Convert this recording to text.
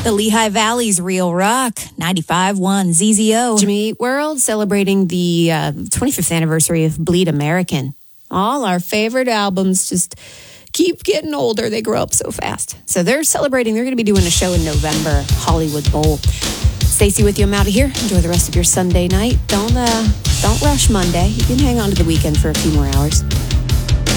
The Lehigh Valley's Real Rock, 95.1 ZZO. Jimmy Eat World celebrating the 25th anniversary of Bleed American. All our favorite albums just keep getting older. They grow up so fast. So they're celebrating. They're going to be doing a show in November, Hollywood Bowl. Stacey with you. I'm out of here. Enjoy the rest of your Sunday night. Don't rush Monday. You can hang on to the weekend for a few more hours.